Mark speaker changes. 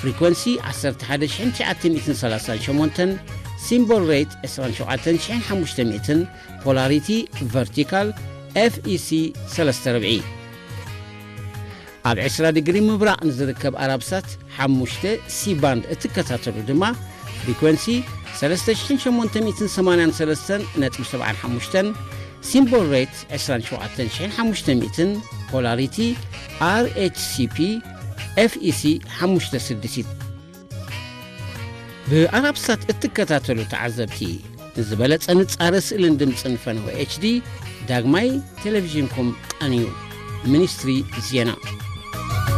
Speaker 1: frequency 11938 symbol rate 27500 polarity vertical FEC 340 ኣብ 20 ዲግሪ ምብራቕ ንዝርከብ ኣራብሳት 5 C band እትከታተሉ ድማ frequency 3883.75 symbol rate 27500 polarity RHCP FEC 56 በአራብሳት እትከታተሉ ተዓዘብቲ ዝበለጸ ንጻረ ስእልን ድምጽን ፈነወ HD ዳግማይ ቴሌቪዥንኩም ቀንዩ ሚኒስትሪ ዜና